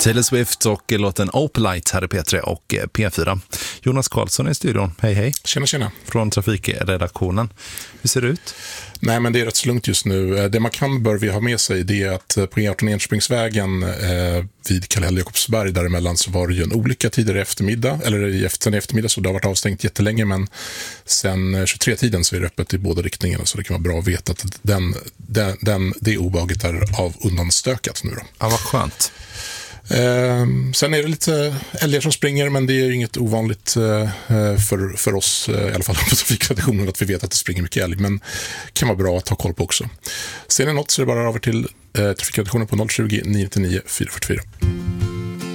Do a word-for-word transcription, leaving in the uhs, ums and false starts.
Taylor Swift och låten Opalite här i P tre och P fyra. Jonas Karlsson är i studion. Hej hej. Tjena tjena. Från trafikredaktionen. Hur ser det ut? Nej, men det är rätt så lugnt just nu. Det man kan börja ha med sig, det är att på E arton Enköpingsvägen eh, vid Kallhäll Jakobsberg däremellan så var det ju en olycka tidigare i eftermiddag, eller i efter, i eftermiddag, så det har varit avstängt jättelänge, men sen tjugotre-tiden så är det öppet i båda riktningarna, så det kan vara bra att veta att den, den, den, det obehaget är av undanstökat nu då. Ja, vad skönt. Eh, sen är det lite älgar som springer, men det är inget ovanligt eh, för, för oss, eh, i alla fall på trafikredaktionen, att vi vet att det springer mycket älg, men kan vara bra att ha koll på också. Ser ni något så är det bara över till eh, trafikredaktionen på noll tjugo, nio nio nio, fyra fyra fyra.